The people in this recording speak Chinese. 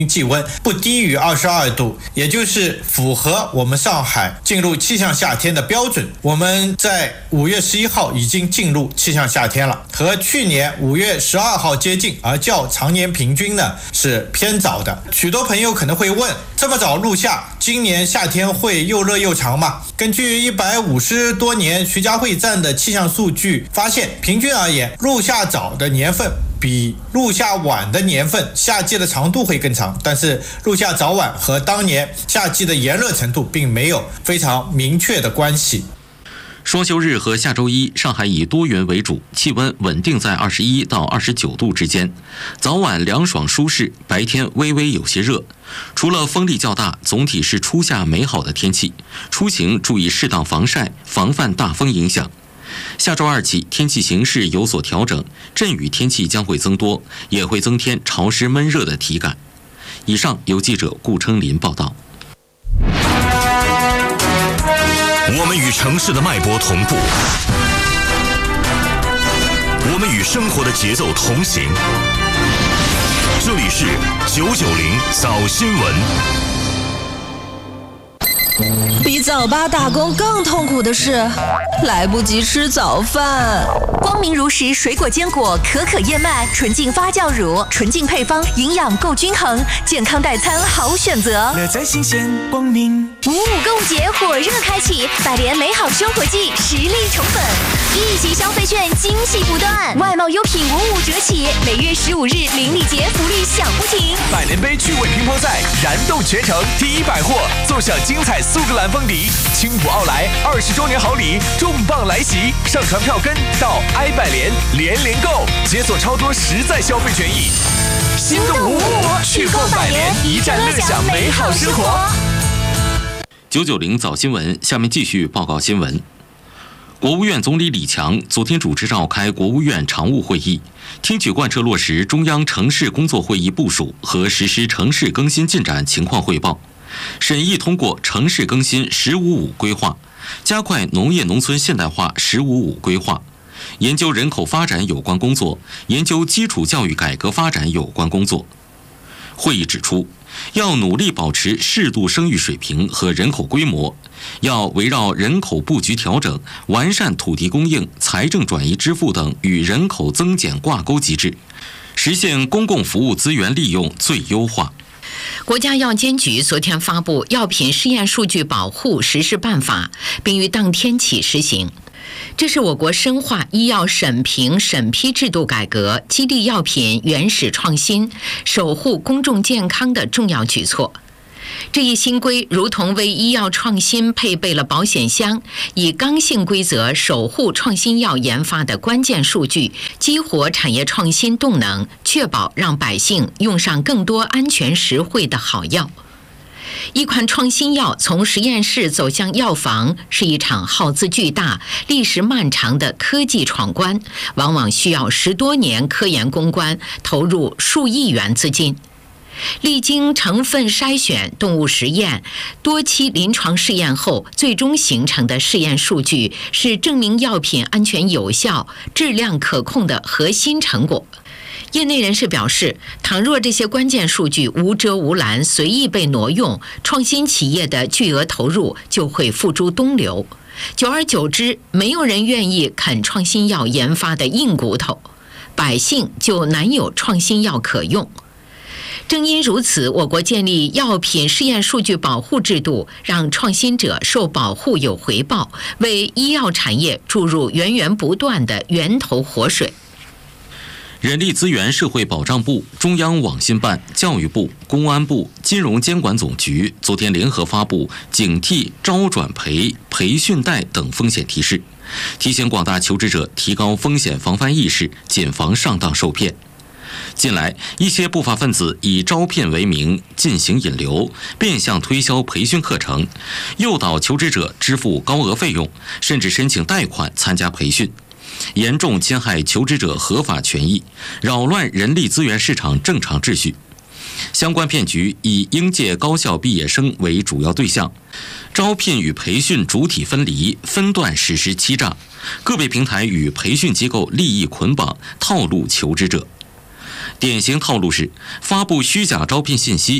气温不低于22度，也就是符合我们上海进入气象夏天的标准。我们在5月11号已经进入气象夏天了，和去年5月12号接近，而较常年平均呢是偏早的。许多朋友可能会问，这么早入夏，今年夏天会又热又长吗？根据150多年徐家汇站的气象数据发现，平均而言，入夏早的年份比入夏晚的年份夏季的长度会更长，但是入夏早晚和当年夏季的炎热程度并没有非常明确的关系。 双休日和下周一，上海以多云为主，气温稳定在21到29度之间，早晚凉爽舒适，白天微微有些热。除了风力较大，总体是初夏美好的天气，出行注意适当防晒，防范大风影响。下周二起，天气形势有所调整，阵雨天气将会增多，也会增添潮湿闷热的体感。以上由记者顾称林报道。 我们与城市的脉搏同步，我们与生活的节奏同行。这里是990早新闻。 比早八打工更痛苦的是，来不及吃早饭。 光明如实水果坚果，可可燕麦，纯净发酵乳，纯净配方，营养够均衡，健康代餐好选择。 乐在新鲜，光明。 55购物节火热开启，百联美好生活季实力宠粉，一级消费券惊喜不断，外贸优品55折起，每月15日邻里节福利享不停。 百联杯趣味乒乓赛燃动全城，第一百货坐享精彩苏格兰风笛，青浦奥莱20周年好礼重磅来袭，上传票根到百联连购，解锁超多实在消费权益。心动55，去购百联，一站乐享美好生活。 990早新闻，下面继续报告新闻。国务院总理李强昨天主持召开国务院常务会议，听取贯彻落实中央城市工作会议部署和实施城市更新进展情况汇报，审议通过城市更新“1055”规划，加快农业农村现代化“1055”规划，研究人口发展有关工作，研究基础教育改革发展有关工作。会议指出，要努力保持适度生育水平和人口规模，要围绕人口布局调整，完善土地供应、财政转移支付等与人口增减挂钩机制，实现公共服务资源利用最优化。 国家药监局昨天发布《药品试验数据保护实施办法》，并于当天起实行。这是我国深化医药审评审批制度改革、激励药品原始创新、守护公众健康的重要举措。这一新规如同为医药创新配备了保险箱，以刚性规则守护创新药研发的关键数据，激活产业创新动能，确保让百姓用上更多安全实惠的好药。一款创新药从实验室走向药房，是一场耗资巨大、历时漫长的科技闯关，往往需要10多年科研攻关，投入数亿元资金。历经成分筛选、动物实验、多期临床试验后，最终形成的试验数据是证明药品安全有效、质量可控的核心成果。业内人士表示，倘若这些关键数据无遮无拦、随意被挪用，创新企业的巨额投入就会付诸东流。久而久之，没有人愿意啃创新药研发的硬骨头，百姓就难有创新药可用。正因如此，我国建立药品试验数据保护制度，让创新者受保护有回报，为医药产业注入源源不断的源头活水。 人力资源社会保障部、中央网信办、教育部、公安部、金融监管总局昨天联合发布警惕招转培、培训贷等风险提示，提醒广大求职者提高风险防范意识，谨防上当受骗。近来，一些不法分子以招聘为名进行引流，变相推销培训课程，诱导求职者支付高额费用，甚至申请贷款参加培训，严重侵害求职者合法权益，扰乱人力资源市场正常秩序。相关骗局以应届高校毕业生为主要对象，招聘与培训主体分离，分段实施欺诈，个别平台与培训机构利益捆绑，套路求职者。 典型套路是发布虚假招聘信息，